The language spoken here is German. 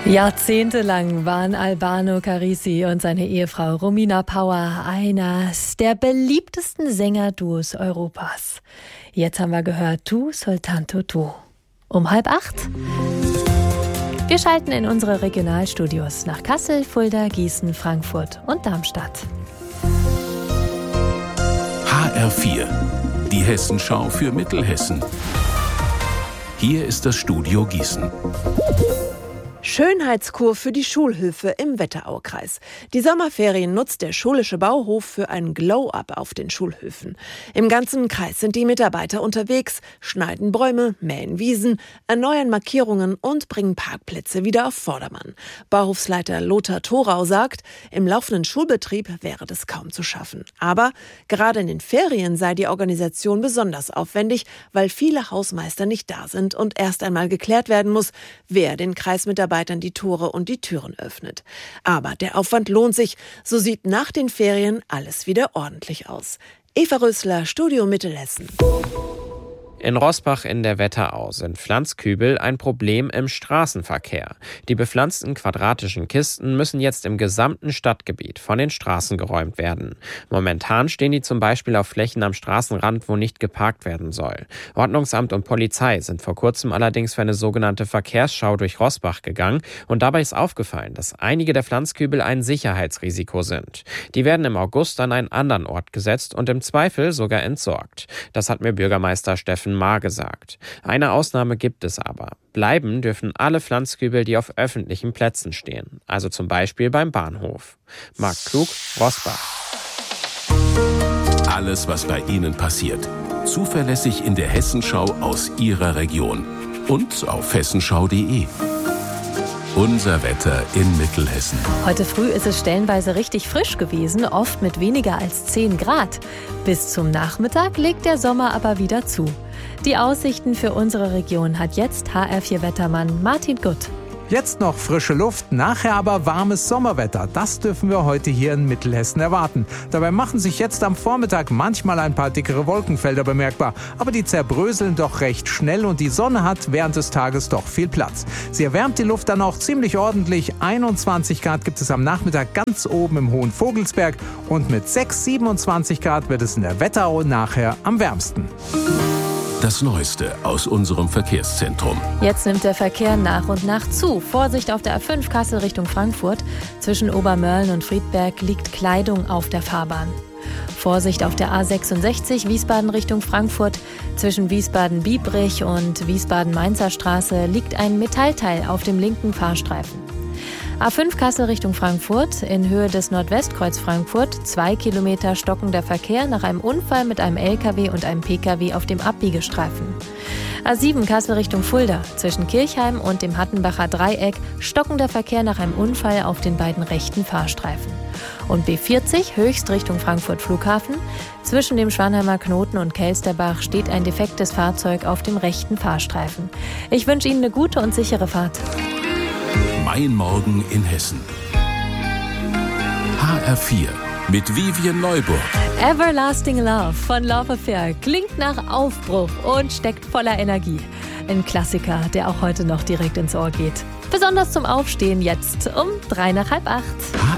Jahrzehntelang waren Albano Carrisi und seine Ehefrau Romina Power eines der beliebtesten Sängerduos Europas. Jetzt haben wir gehört Tu soltanto tu. Um 7:30. Wir schalten in unsere Regionalstudios nach Kassel, Fulda, Gießen, Frankfurt und Darmstadt. HR4, die Hessenschau für Mittelhessen. Hier ist das Studio Gießen. Schönheitskur für die Schulhöfe im Wetteraukreis. Die Sommerferien nutzt der schulische Bauhof für ein Glow-up auf den Schulhöfen. Im ganzen Kreis sind die Mitarbeiter unterwegs, schneiden Bäume, mähen Wiesen, erneuern Markierungen und bringen Parkplätze wieder auf Vordermann. Bauhofsleiter Lothar Thorau sagt, im laufenden Schulbetrieb wäre das kaum zu schaffen. Aber gerade in den Ferien sei die Organisation besonders aufwendig, weil viele Hausmeister nicht da sind und erst einmal geklärt werden muss, wer den Kreismitarbeitern die Tore und die Türen öffnet. Aber der Aufwand lohnt sich. So sieht nach den Ferien alles wieder ordentlich aus. Eva Rösler, Studio Mittelhessen. In Roßbach in der Wetterau sind Pflanzkübel ein Problem im Straßenverkehr. Die bepflanzten quadratischen Kisten müssen jetzt im gesamten Stadtgebiet von den Straßen geräumt werden. Momentan stehen die zum Beispiel auf Flächen am Straßenrand, wo nicht geparkt werden soll. Ordnungsamt und Polizei sind vor kurzem allerdings für eine sogenannte Verkehrsschau durch Roßbach gegangen und dabei ist aufgefallen, dass einige der Pflanzkübel ein Sicherheitsrisiko sind. Die werden im August an einen anderen Ort gesetzt und im Zweifel sogar entsorgt. Das hat mir Bürgermeister Steffen Mahr gesagt. Eine Ausnahme gibt es aber. Bleiben dürfen alle Pflanzkübel, die auf öffentlichen Plätzen stehen. Also zum Beispiel beim Bahnhof. Marc Klug, Roßbach. Alles, was bei Ihnen passiert. Zuverlässig in der Hessenschau aus Ihrer Region. Und auf hessenschau.de. Unser Wetter in Mittelhessen. Heute früh ist es stellenweise richtig frisch gewesen, oft mit weniger als 10 Grad. Bis zum Nachmittag legt der Sommer aber wieder zu. Die Aussichten für unsere Region hat jetzt HR4-Wettermann Martin Gutt. Jetzt noch frische Luft, nachher aber warmes Sommerwetter. Das dürfen wir heute hier in Mittelhessen erwarten. Dabei machen sich jetzt am Vormittag manchmal ein paar dickere Wolkenfelder bemerkbar. Aber die zerbröseln doch recht schnell und die Sonne hat während des Tages doch viel Platz. Sie erwärmt die Luft dann auch ziemlich ordentlich. 21 Grad gibt es am Nachmittag ganz oben im Hohen Vogelsberg. Und mit 27 Grad wird es in der Wetterau nachher am wärmsten. Das Neueste aus unserem Verkehrszentrum. Jetzt nimmt der Verkehr nach und nach zu. Vorsicht auf der A5 Kassel Richtung Frankfurt. Zwischen Obermörlen und Friedberg liegt Kleidung auf der Fahrbahn. Vorsicht auf der A66 Wiesbaden Richtung Frankfurt. Zwischen Wiesbaden-Biebrich und Wiesbaden-Mainzer Straße liegt ein Metallteil auf dem linken Fahrstreifen. A5 Kassel Richtung Frankfurt, in Höhe des Nordwestkreuz Frankfurt, 2 Kilometer stockender Verkehr nach einem Unfall mit einem LKW und einem PKW auf dem Abbiegestreifen. A7 Kassel Richtung Fulda, zwischen Kirchheim und dem Hattenbacher Dreieck, stockender Verkehr nach einem Unfall auf den beiden rechten Fahrstreifen. Und B40 Höchst Richtung Frankfurt Flughafen, zwischen dem Schwanheimer Knoten und Kelsterbach steht ein defektes Fahrzeug auf dem rechten Fahrstreifen. Ich wünsche Ihnen eine gute und sichere Fahrt. Mein Morgen in Hessen. HR4 mit Vivian Neuburg. Everlasting Love von Love Affair klingt nach Aufbruch und steckt voller Energie. Ein Klassiker, der auch heute noch direkt ins Ohr geht. Besonders zum Aufstehen jetzt um 7:45.